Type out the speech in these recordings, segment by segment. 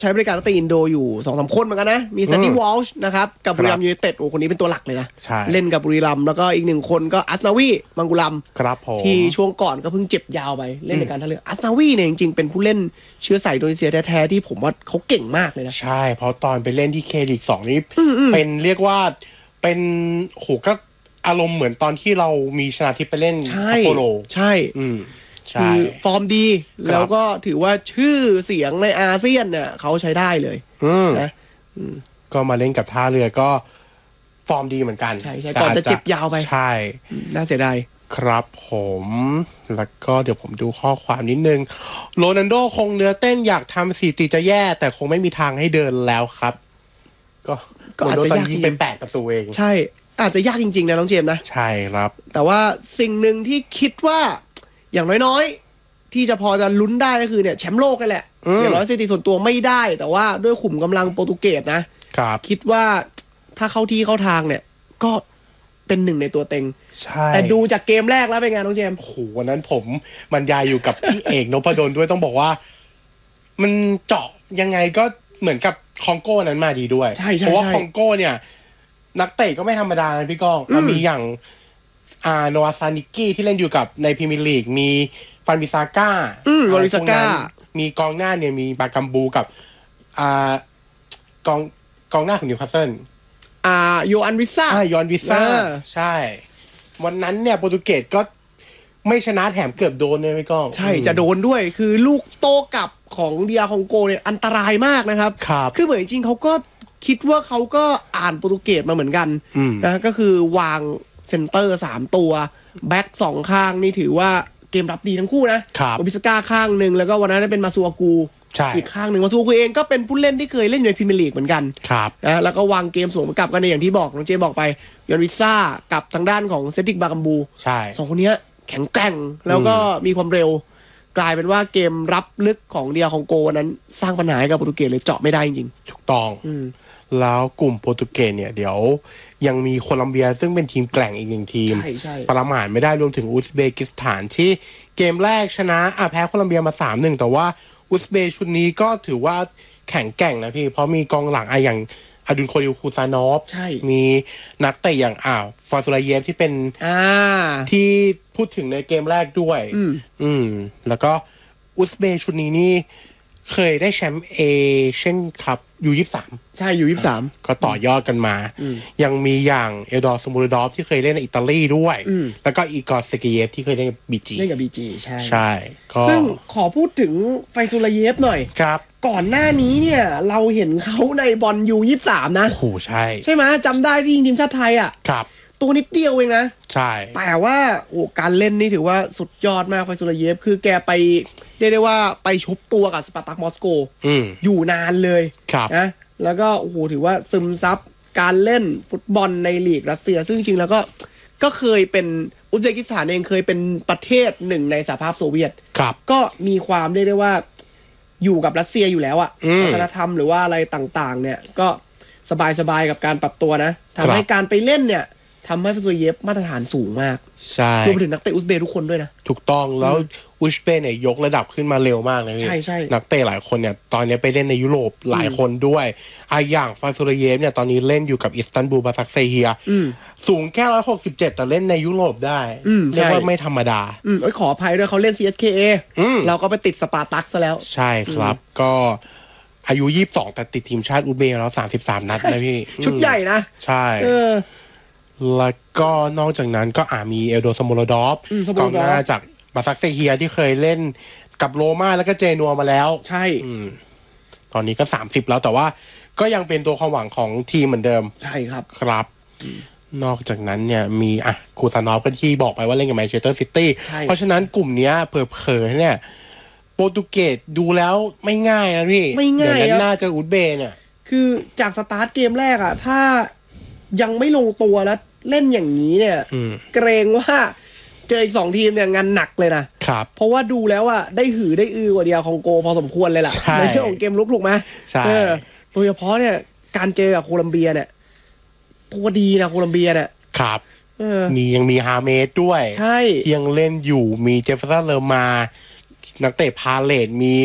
ใช้บริการนักเตะอินโดอยู่ 2-3 คนเหมือนกันนะมีแซนดี้วอลช์นะครับกับบุรีรัมย์ยูไนเต็ดคนนี้เป็นตัวหลักเลยนะเล่นกับบุรีรัมย์แล้วก็อีก1คนก็อัสนาวีมังกุลัมที่ช่วงก่อนก็เพิ่งเจ็บยาวไปเล่นในการท่าเรืออัสนาวีเนี่ยจริงๆเป็นผู้เล่นเชื้อสายอินโดนีเซียแท้ๆที่ผมว่าเขาเก่งมากเลยนะใช่เพราะตอนไปเล่นที่เคลีก2นี่เป็นเรียกว่าเป็นโหก็อารมณ์เหมือนตอนที่เรามีชนะทิพย์ไปเล่นซัปโปโรใช่คือฟอร์มดีแล้วก็ถือว่าชื่อเสียงในอาเซียนเนี่ยเขาใช้ได้เลยนะก็มาเล่นกับท่าเรือก็ฟอร์มดีเหมือนกันใช่ก่อนจะเจ็บยาวไปใช่น่าเสียดายครับผมแล้วก็เดี๋ยวผมดูข้อความนิดนึงโรนัลโดคงเนื้อเต้นอยากทำสถิติจะแย่แต่คงไม่มีทางให้เดินแล้วครับก็อาจจะยากจริงเป็น8ประตูเองใช่อาจจะยากจริงๆนะน้องเจมส์นะใช่ครับแต่ว่าสิ่งหนึ่งที่คิดว่าอย่างน้อยๆที่จะพอจะลุ้นได้ก็คือเนี่ยแชมป์โลกนี่แหละอย่างน้อยสถิติส่วนตัวไม่ได้แต่ว่าด้วยขุมกำลังโปรตุเกสนะครับคิดว่าถ้าเข้าที่เข้าทางเนี่ยก็เป็นหนึ่งในตัวเต็งใช่แต่ดูจากเกมแรกแล้วเป็นไงน้องเจมส์โอ้โหวันนั้นผมบรรยายอยู่กับพี่เอกนพดลด้วยต้องบอกว่ามันเจาะยังไงก็เหมือนกับคองโก้นั้นมาดีด้วยเพราะว่าคองโก้เนี่ยนักเตะก็ไม่ธรรมดานะพี่ก้องมีอย่างโนอาซานิกี้ที่เล่นอยู่กับในพรีเมียร์ลีกมีฟันบิซาก้าวาริซาก้ามีกองหน้าเนี่ยมีบากัมบูกับกองหน้าของนิวคาสเซิลโยอันวิซ่าใช่วันนั้นเนี่ยโปรตุเกสก็ไม่ชนะแถมเกือบโดนเลยพี่ก้องใช่จะโดนด้วยคือลูกโต้กลับของเดียคองโกเนี่ยอันตรายมากนะครับคือเหมือนจริงเขาก็คิดว่าเขาก็อ่านโปรตุเกสมาเหมือนกันนะก็คือวางเซนเตอร์3ตัวแบ็ค2ข้างนี่ถือว่าเกมรับดีทั้งคู่นะโอบิสก้าข้างนึงแล้วก็วันนั้นเป็นมาซูอากูอีกข้างนึงมาซูอากูเองก็เป็นผู้เล่นที่เคยเล่นอยู่ในพรีเมียร์ลีกเหมือนกันนะแล้วก็วางเกมสวนกลับกันในอย่างที่บอกน้องเจบอกไปยอนวิซ่ากับทางด้านของเซติกบากัมบู2คนนี้แข็งแกร่งแล้วก็มีความเร็วกลายเป็นว่าเกมรับลึกของเดียคองโกนั้นสร้างปัญหาให้กับโปรตุเกสเลยเจาะไม่ได้จริงๆถูกต้องแล้วกลุ่มโปรตุเกสเนี่ยเดี๋ยวยังมีโคลัมเบียซึ่งเป็นทีมแกร่งอีก1ทีมประมาทไม่ได้รวมถึงอุซเบกิสถานที่เกมแรกชนะแพ้โคลัมเบียมา 3-1 แต่ว่าอุซเบกชุดนี้ก็ถือว่าแข็งแกร่งนะพี่เพราะมีกองหลังอย่างอดุลโคลิวคูซานอฟมีนักเตะอย่างฟาซูลาเยฟที่เป็นที่พูดถึงในเกมแรกด้วยแล้วก็อุซเบกชุดนี้นี่เคยได้แชมป์เอเชียนคัพU23 ใช่U23 ก็ต่อยอดกันมายังมีอย่างเอลดอร์สมูรดอฟที่เคยเล่นในอิตาลีด้วยแล้วก็อีกอร์เซเกเยฟที่เคยเล่นกับบีจีใช่ซึ่งขอพูดถึงไฟซูลาเยฟหน่อยครับก่อนหน้านี้เนี่ยเราเห็นเขาในบอลU23นะโอ้โหใช่ไหมจำได้ที่ยิงทีมชาติไทยครับตัวนิดเดียวเองนะใช่แต่ว่าการเล่นนี่ถือว่าสุดยอดมากไฟซูลาเยฟคือแกไปเรียกได้ว่าไปชุบตัวกับสปาร์ตักมอสโกอยู่นานเลยนะแล้วก็โอ้โหถือว่าซึมซับการเล่นฟุตบอลในลีกรัสเซียซึ่งจริงแล้วก็เคยเป็นอุซเบกิสถานเองเคยเป็นประเทศหนึ่งในสหภาพโซเวียตก็มีความเรียกได้ว่าอยู่กับรัสเซียอยู่แล้ววัฒนธรรมหรือว่าอะไรต่างๆเนี่ยก็สบายๆกับการปรับตัวนะทำให้การไปเล่นเนี่ยทำให้ฟาซูลาเยฟมาตรฐานสูงมากใช่รวมไปถึงนักเตะอุซเบย์ทุกคนด้วยนะถูกต้องแล้วอุซเบย์เนี่ยยกระดับขึ้นมาเร็วมากเลยใช่นักเตะหลายคนเนี่ยตอนนี้ไปเล่นในยุโรปหลายคนด้วยอย่างฟาซูลาเยฟเนี่ยตอนนี้เล่นอยู่กับอิสตันบูลบาซักเซเฮียสูงแค่167แต่เล่นในยุโรปได้เรียกว่าไม่ธรรมดาขออภัยด้วยเขาเล่น CSKA เราก็ไปติดสปาร์ตักซะแล้วใช่ครับก็อายุ22แต่ติดทีมชาติอุซเบย์แล้ว33นัดนะพี่ชุดใหญ่นะใช่แล้วก็นอกจากนั้นก็มีเอลโดสโมโลดอฟกองหน้าจากบาซักเซเฮียที่เคยเล่นกับโรม่าแล้วก็เจนัวมาแล้วใช่ตอนนี้ก็30แล้วแต่ว่าก็ยังเป็นตัวความหวังของทีมเหมือนเดิมใช่ครับครับนอกจากนั้นเนี่ยมีคูซานอฟก็ที่บอกไปว่าเล่นกับแมนเชสเตอร์ซิตี้เพราะฉะนั้นกลุ่มนี้เผลอๆเนี่ยโปรตุเกสดูแล้วไม่ง่ายนะพี่ไม่ง่ายเดี๋ยวน่าจะอุซเบย์เนี่ยคือจากสตาร์ทเกมแรกถ้ายังไม่ลงตัวแล้วเล่นอย่างนี้เนี่ยเกรงว่าเจออีก2ทีมเนี่ยงานหนักเลยนะครับเพราะว่าดูแล้วได้หือได้อือกว่าเดียคองโกพอสมควรเลยล่ะในเรื่องของเกมลุกถูกไหมใช่โดยเฉพาะเนี่ยการเจอกับโคลัมเบียเนี่ยตัวดีนะโคลัมเบียเนี่ยครับยังมีฮาเมสด้วยใช่ยังเล่นอยู่มีเจฟเฟอร์สันเลอร์มานักเตะพาเลตมี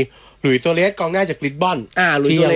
ลุยส์ โซเลสกองหน้าจากลิสบอนลุยส์ โซเล